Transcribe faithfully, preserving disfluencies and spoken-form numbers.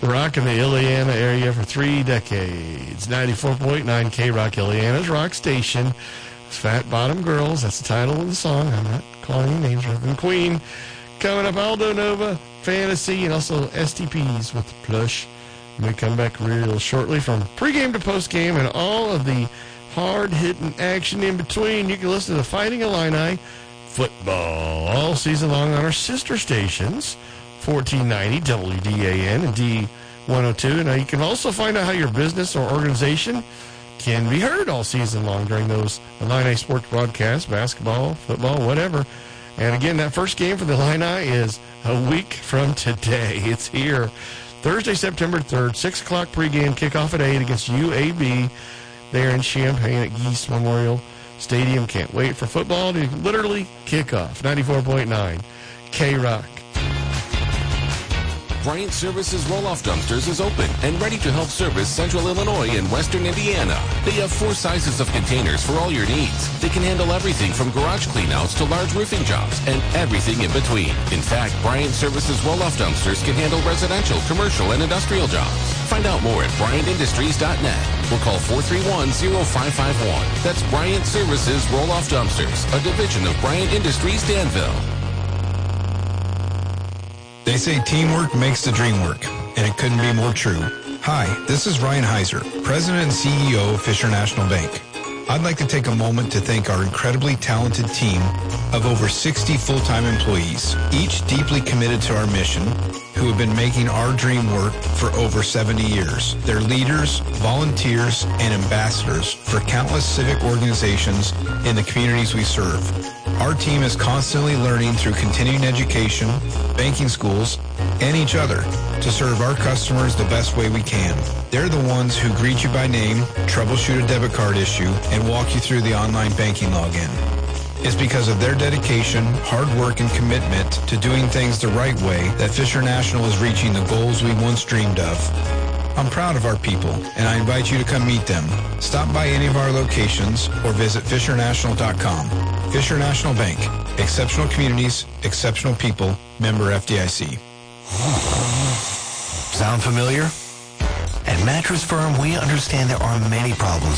Rocking the Illiana area for three decades. ninety-four point nine K-Rock, Illiana's rock station. It's Fat Bottom Girls. That's the title of the song. I'm not calling any names other than Queen. Coming up, Aldo Nova, Fantasy, and also S T Ps with the Plush. And we come back real shortly from pregame to postgame and all of the hard-hitting action in between. You can listen to the Fighting Illini football all season long on our sister stations, fourteen ninety W D A N and D one oh two. Now, you can also find out how your business or organization can be heard all season long during those Illini sports broadcasts, basketball, football, whatever. And again, that first game for the Illini is a week from today. It's here. Thursday, September third, six o'clock pregame, kickoff at eight against U A B there in Champaign at Geese Memorial Stadium. Can't wait for football to literally kick off. ninety-four point nine K-Rock. Bryant Services Roll-Off Dumpsters is open and ready to help service Central Illinois and Western Indiana. They have four sizes of containers for all your needs. They can handle everything from garage cleanouts to large roofing jobs and everything in between. In fact, Bryant Services Roll-Off Dumpsters can handle residential, commercial, and industrial jobs. Find out more at bryant industries dot net or call four three one, zero five five one. That's Bryant Services Roll-Off Dumpsters, a division of Bryant Industries Danville. They say teamwork makes the dream work, and it couldn't be more true. Hi, this is Ryan Heiser, President and C E O of Fisher National Bank. I'd like to take a moment to thank our incredibly talented team of over sixty full-time employees, each deeply committed to our mission, who have been making our dream work for over seventy years. They're leaders, volunteers, and ambassadors for countless civic organizations in the communities we serve. Our team is constantly learning through continuing education, banking schools, and each other to serve our customers the best way we can. They're the ones who greet you by name, troubleshoot a debit card issue, and walk you through the online banking login. It's because of their dedication, hard work, and commitment to doing things the right way that Fisher National is reaching the goals we once dreamed of. I'm proud of our people, and I invite you to come meet them. Stop by any of our locations or visit fisher national dot com. Fisher National Bank. Exceptional communities, exceptional people. Member F D I C. Sound familiar? At Mattress Firm, we understand there are many problems